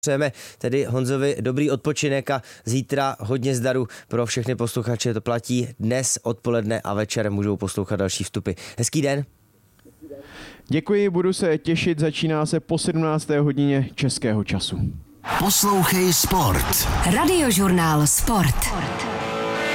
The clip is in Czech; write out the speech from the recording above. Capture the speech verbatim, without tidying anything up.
Přejeme tedy Honzovi dobrý odpočinek a zítra hodně zdaru pro všechny posluchače. To platí dnes odpoledne a večer můžou poslouchat další vstupy. Hezký den. Děkuji, budu se těšit, začíná se po sedmnácté hodině českého času. Poslouchej Sport. Radiožurnál Sport.